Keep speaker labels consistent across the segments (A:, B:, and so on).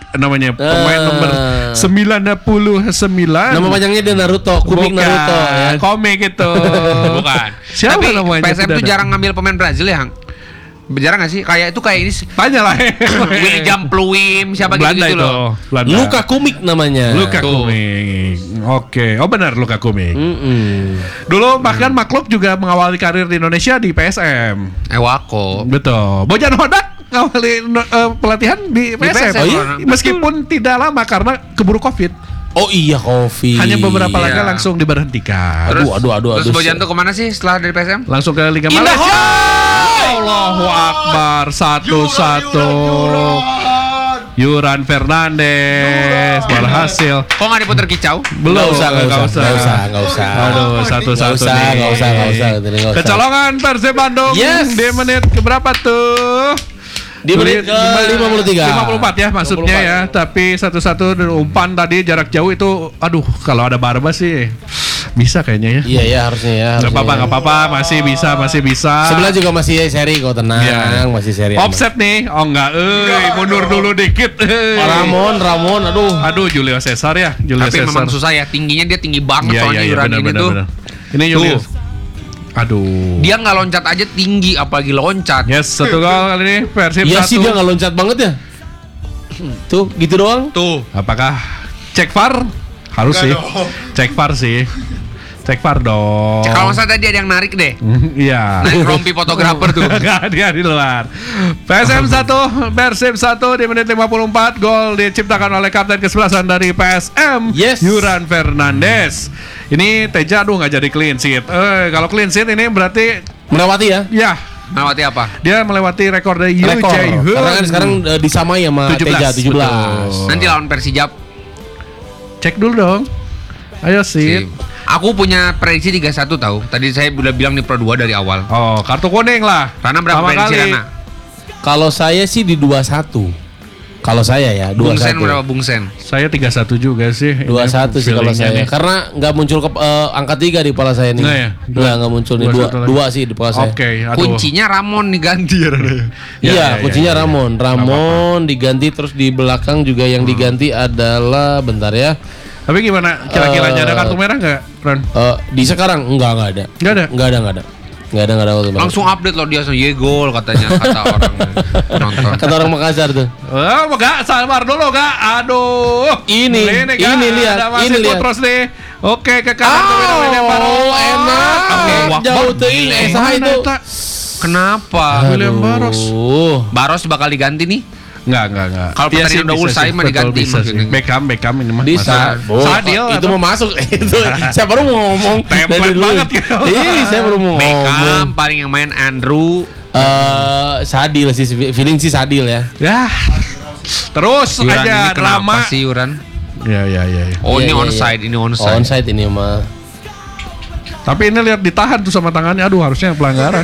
A: namanya, pemain nomor 99.
B: Nama panjangnya dia Naruto, komik Naruto ya.
A: Komik itu.
C: Bukan.
A: Siapa
C: Tapi
A: namanya?
C: PSM tuh jarang ngambil pemain Brazil ya, Hang. Jarang gak sih? Kayak ini
A: Tanya lah.
C: William Pluim, siapa
A: Belanda
C: gitu
A: itu.
C: loh.
A: Belanda.
B: Luka komik namanya.
A: Luka komik. Oke. Oh benar Luka komik. Dulu bahkan Makluk juga mengawali karir di Indonesia di PSM.
C: Ewako.
A: Betul. Bojan Hodak ngawali pelatihan di PSM.
C: PSM,
A: Oh, iya?
C: betul.
A: Meskipun tidak lama karena keburu Covid.
B: Oh iya, Covid.
A: Hanya beberapa
C: Iya.
A: laga langsung diberhentikan.
B: Aduh.
C: Terus Bojan tuh kemana sih setelah dari PSM?
A: Langsung ke Liga
B: Indah.
A: Malaysia. Allahu Akbar. 1-1. Yuran Fernandes berhasil.
C: Kok nggak diputer kicau?
A: Belum.
B: Nggak usah.
A: Aduh, 1-1 nih.
B: Nggak usah.
A: Kecolongan Persib Bandung.
B: Yes.
A: Di menit keberapa tuh?
B: Di menit ke 53.
A: 54 ya maksudnya
B: 54.
A: ya. Tapi 1-1 dan umpan tadi jarak jauh itu, aduh kalau ada Barba sih bisa kayaknya ya.
B: Iya ya harusnya ya.
A: Nggak apa-apa, masih bisa.
B: Sebelah juga masih seri kok, tenang,
A: Iya.
B: masih seri.
A: Offset nih, oh enggak, mundur dulu dikit.
B: Ramon,
A: Aduh, Julio Cesar ya,
C: Tapi memang susah ya, tingginya dia tinggi banget soalnya Yuran ini tuh.
A: Ini Julius. Aduh.
C: Dia nggak loncat aja tinggi, apalagi loncat.
A: Yes, satu gol kali ini Persib
B: Iya
A: 1.
B: sih dia nggak loncat banget ya. Tuh, gitu doang.
C: Tuh.
A: Apakah cek VAR? Harus sih. Cek VAR sih. Cek VAR dong.
C: Kalau nggak salah tadi ada yang narik deh.
A: Iya.
C: Narik rompi fotografer tuh.
A: Enggak, dia di luar. PSM 1, Persib 1 di menit 54. Gol diciptakan oleh kapten kesebelasan dari PSM,
B: Yes.
A: Yuran Fernandes. Ini Teja aduh nggak jadi clean sheet. Kalau clean sheet ini berarti
B: Melewati ya.
A: ya
C: Melewati apa?
A: dia melewati rekor dari Yu
B: Rekor.
A: Jae-hoon.
B: Karena kan sekarang disamai sama
A: 17,
B: Teja 17.
A: betul.
C: Nanti lawan Persijap.
A: Cek dulu dong. Ayo sih.
C: Aku punya prediksi 3-1 tahu. Tadi saya udah bilang di Pro 2 dari awal.
A: Oh, kartu kuning lah.
C: Rana berapa
A: Pertama
C: prediksi
A: kali.
C: Rana?
B: Kalau saya sih di 21. Kalau saya ya
C: Bung Sen
B: 21.
C: berapa Bung Sen?
A: Saya 3-1 juga sih.
B: 21
A: Ini
B: sih kalau
A: feelingnya
B: saya.
A: nih.
B: Karena nggak muncul angka 3 di kepala saya nih.
A: Nggak ya?
B: Nggak muncul nih.
A: 21 lagi.
B: Dua sih di kepala saya.
A: Oke, aduh.
C: Kuncinya Ramon nih ganti ya Rana.
B: Iya,
A: Ya,
B: kuncinya
A: ya.
B: Ramon diganti, terus di belakang juga yang diganti adalah bentar ya.
A: Tapi gimana? Kira-kiranya ada kartu merah nggak, Ron?
B: Di sekarang enggak ada.
A: Nggak ada?
B: Enggak ada. Enggak ada waktu merah.
C: Langsung update loh dia, ye gol katanya kata orang nonton.
B: Kata orang Makassar tuh.
A: Oh, enggak, sabar dulu, enggak. Aduh.
B: Ini
A: Kak.
B: lihat,
A: Ada masih
B: ini lihat.
A: terus nih. Oke, ke kanan ke William Barros.
B: enak.
A: Oke,
B: Jauh tuh ini Esa itu.
C: Kenapa?
A: William Barros.
C: Baros bakal diganti nih?
A: Enggak.
C: Kalau
A: Iya
C: pertandingan
A: sih,
C: udah
A: bisa
C: usai
A: sih.
C: mah
A: Betul,
C: diganti
A: bisa sih.
C: maksudnya.
A: Beckham ini mah.
B: Bisa.
A: Masa- Sadil
B: itu
A: atau-
B: mau masuk itu. Saya baru mau ngomong
A: Template
B: dari dulu.
A: banget gitu.
B: Saya baru mau ngomong.
C: Beckham paling yang main Andrew.
B: Sadil sih, feeling sih Sadil ya.
A: Ya. Terus
C: Yuran ini
A: aja
C: kenapa
A: drama.
C: sih Yuran?
A: Ya.
C: Oh
B: Iya,
C: ini
B: iya,
C: onside,
B: iya.
C: ini onside.
B: Onside ini mah.
A: Tapi ini lihat ditahan tuh sama tangannya. Aduh, harusnya pelanggaran.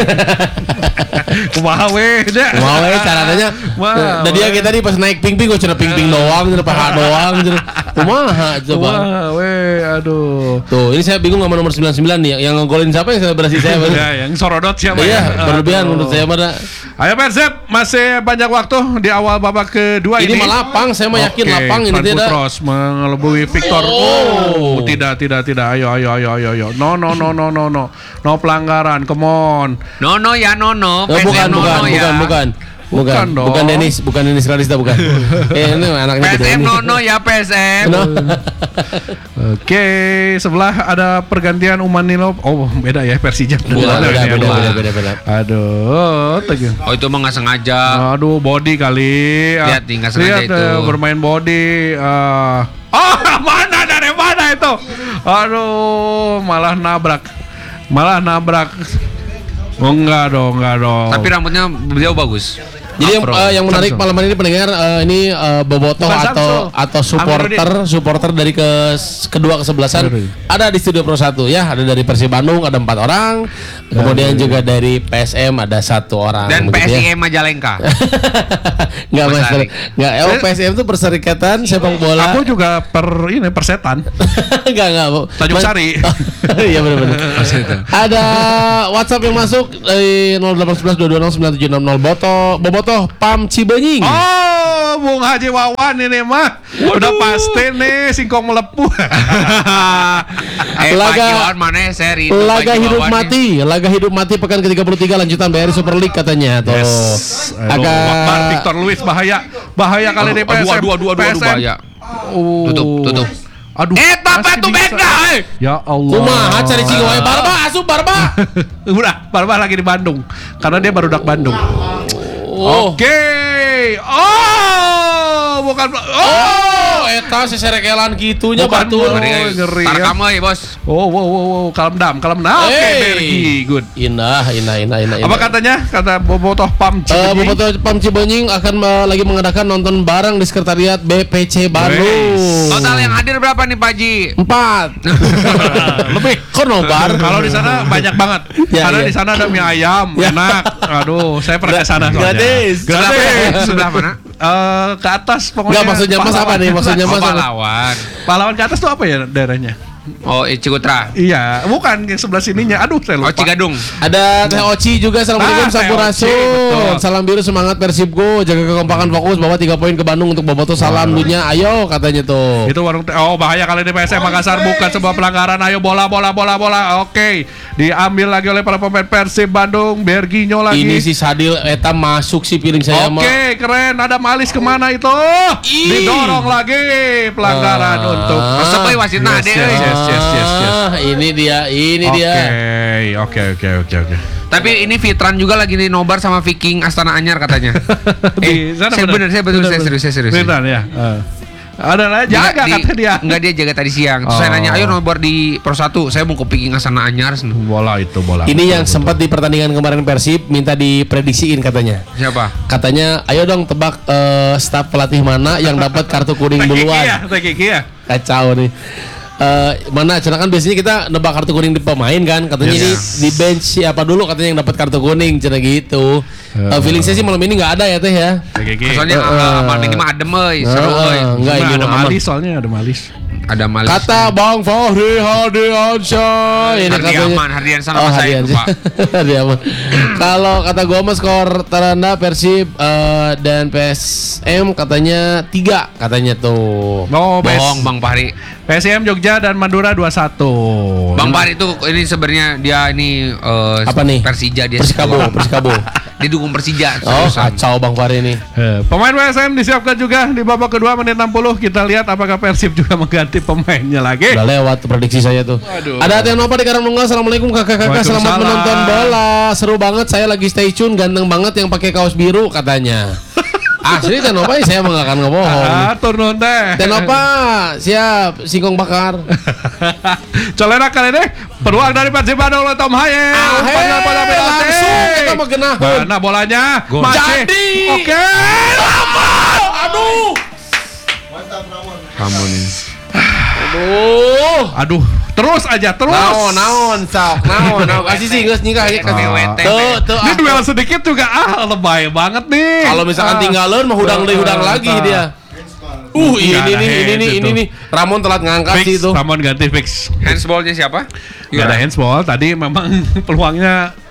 A: Kumaha we, dah.
B: Mau ya caranya.
A: Wah,
B: Dan dia kita tadi pas naik ping-ping gue cina ping-ping doang, cina paha doang, cina. Kumaha coba.
A: Wah, we, aduh.
B: Tuh, ini saya bingung sama nomor 99 nih. Yang ngegolin siapa yang selebrasi saya?
A: Ya, yang sorodot siapa
B: Iya,
A: ya?
B: berlebihan
A: Aduh.
B: menurut saya pada.
A: Ayo Persib, masih banyak waktu di awal babak kedua
B: Ini
A: ini.
B: mah lapang, saya mah yakin
A: Oke,
B: lapang ini
A: Fran
B: tidak.
A: Putros mengelubui Victor. Oh, tidak. Ayo. No pelanggaran, come on.
C: Nono ya Nono.
B: Bukan,
C: PSM Nono ya.
A: Bukan dong.
B: Bukan Denis Radista bukan. Ini anaknya
C: PSM Nono ya PSM.
A: Oke, sebelah ada pergantian Umanilo. Oh, beda ya Persija.
B: Beda.
A: Aduh, tegang.
C: Oh itu mah nggak sengaja.
A: Aduh, body kali.
C: Lihat nih, nggak sengaja
A: Lihat,
C: itu.
A: bermain body. Oh, mana dari mana itu? Aduh, malah nabrak. Oh, enggak dong.
C: Tapi rambutnya beliau bagus.
B: Jadi
A: Afro.
B: yang menarik
A: Samsung.
B: malam ini pendengar ini Bobotoh
A: Bukan
B: atau
A: Samsung.
B: supporter dari kedua kesebelasan
A: Amiruddin.
B: ada di Studio Pro 1 ya, ada dari Persib Bandung ada 4 orang, kemudian juga dari PSM ada 1 orang.
C: Dan
B: begitu ya.
C: PSIM Majalengka.
B: Enggak
C: Mas Ari.
B: enggak. PSM itu Perserikatan Sepak Bola.
A: Aku juga persetan.
B: enggak.
A: Tanjung Sari.
B: Iya benar. Ada WhatsApp yang masuk 0811 226 9760 Bobotoh Pam Cibenying.
A: Oh, Bung Haji Wawan ini mah udah pasti nih singkong melepuh.
B: Laga
C: mana seri
B: Laga hidup mati pekan ke-33 lanjutan BRI Super League katanya tuh.
A: Agak Victor Luis bahaya kali ini PSM.
C: Aduh, bahaya. Tutup.
A: Aduh.
C: Apa tuh beda?
A: Ya Allah.
B: Kumaha cari cing wae Barba.
A: Udah, Barba lagi di Bandung karena dia baru dak Bandung. Oke. Bukan.
B: Eta seserekelan gitunya
A: Bukan,
B: batur.
A: ngeri
C: Tar
A: ya.
C: kamu ya, Bos.
A: Wow, kalem dam. Oke, Bergi, good.
B: Indah.
A: Apa katanya? Kata Bobotoh Pam Cibenying.
B: Bobotoh Pam Cibenying akan lagi mengadakan nonton bareng di sekretariat BPC Bandung.
C: Total yang hadir berapa nih, Pak Ji?
B: 4.
A: Lebih.
B: Kok nobar?
A: Kalau di sana banyak banget.
B: Ya,
A: Karena
B: ya.
A: di sana ada mie ayam, enak. Aduh, saya pernah ke sana soalnya.
B: Gratis.
C: Sebelah mana?
A: Ke atas pokoknya.
B: Enggak, maksudnya Mas apa nih? Maksudnya Mas apa?
C: Pahlawan.
A: Pahlawan ke atas tuh apa ya daerahnya?
C: Oh, Cikutra.
A: Iya, bukan yang sebelah sininya. Aduh, saya lupa.
C: Oh, Cigadung.
B: Ada Teh Oci juga. Assalamualaikum,
A: Teh
B: Sampurasun.
A: Oci, betul.
B: Salam biru, semangat Persib Go. Jaga kekompakan, fokus, bawa 3 poin ke Bandung untuk Bobotoh. Salam dunia, ayo katanya tuh.
A: Itu warung bahaya kali ini PSM Makassar, bukan sebuah pelanggaran. Ayo bola. Oke. Diambil lagi oleh para pemain Persib Bandung. Berginho lagi.
B: Ini si Sadil Eta masuk sih feeling saya mah.
A: Oke, keren. Ada Malis kemana itu? Didorong lagi pelanggaran untuk
C: Masuk euy wasitna ade euy.
A: Yes.
B: Ini dia.
A: Oke.
C: Tapi ini Fitran juga lagi nih nobar sama Viking Astana Anyar katanya.
A: Di sana
C: saya betul, saya serius.
A: Beneran ya. Ada lah jaga kata dia.
C: Enggak, dia jaga tadi siang. Terus saya nanya, "Ayo nobar di Pro 1." Saya mau ke Viking Astana Anyar.
A: Bola.
B: Ini yang sempat di pertandingan kemarin Persib minta diprediksiin katanya.
C: Siapa?
B: Katanya, ayo dong tebak staf pelatih mana yang dapat kartu kuning duluan.
A: Kiki ya.
B: Kacau nih. Mana cenah kan biasanya kita nebak kartu kuning di pemain kan, katanya ini di bench siapa dulu katanya yang dapat kartu kuning cenah gitu. Feeling saya sih malam ini nggak ada ya teh ya.
C: Soalnya malam ini mah adem euy, seru euy.
B: Enggak, ini
A: Ada
B: mah aman.
A: Malis soalnya ada Malis.
C: Ada Malis.
B: Kata Bang Fahri Hadiansyah ini katanya.
C: Hardian sama saya lupa.
B: Hardiaman. Kalau kata gua mah skor teranda Persib dan PSM katanya 3 katanya tuh.
C: Bohong Bang Fahri.
A: PSM Jogja dan Madura 2-1.
C: Bang Fahri itu ini sebenarnya dia ini
B: Apa nih?
C: Persija dia.
B: Persikabo.
C: Dia dukung Persija.
B: Oh,
C: seriusan.
B: kacau Bang Fahri ini.
A: Pemain PSM disiapkan juga di babak kedua menit 60. Kita lihat apakah Persib juga mengganti pemainnya lagi.
B: Udah lewat prediksi saya tuh.
A: Aduh.
B: Ada Tenova di Karangtunggal. Assalamualaikum kakak-kakak. Selamat
A: Waalaikumsalam.
B: menonton bola. Seru banget. Saya lagi stay tune. Ganteng banget yang pakai kaos biru katanya. Asli Tenova saya mah gak akan ngebohong.
A: Turun teh.
B: Tenova siap singkong bakar.
A: Colena kali ini peluang dari Persib Bandung oleh Tom Haye. Umpannya pada penalti.
B: langsung kita mah genaheun.
A: Mana bolanya?
C: Gol.
A: Masih.
B: Jadi.
A: Oke.
B: Aduh.
C: Kamu nih.
A: Aduh, terus aja.
B: Naon kasih sih geus nyingkah ya
C: WT.
B: Tuh.
A: Ini duel sedikit juga lebay banget nih.
B: Kalau misalkan tinggalin mah hudang lagi dia. Ini nih. Ramon telat ngangkat sih
A: Fix,
B: itu.
A: Ramon ganti fix.
C: Handsballnya siapa?
A: Gak ada handsball. Tadi memang peluangnya